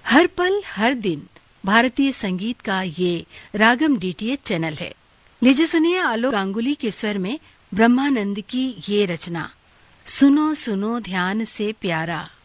हर पल हर दिन भारतीय संगीत का ये रागम डीटीएच चैनल है। लीजिए सुनिए आलोक गांगुली के स्वर में ब्रह्मानंद की ये रचना, सुनो सुनो ध्यान से प्यारा।